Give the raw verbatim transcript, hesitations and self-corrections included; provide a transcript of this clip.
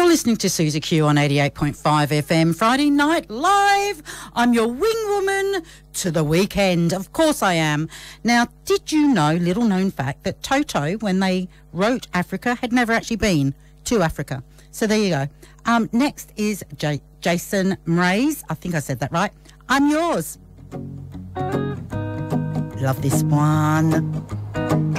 listening to Susie Q on eighty-eight point five F M, Friday Night Live. I'm your wing woman to the weekend. Of course I am. Now, did you know, little known fact, that Toto, when they wrote Africa, had never actually been to Africa. So there you go. Um, next is J- Jason Mraz. I think I said that right. I'm Yours. Love this one.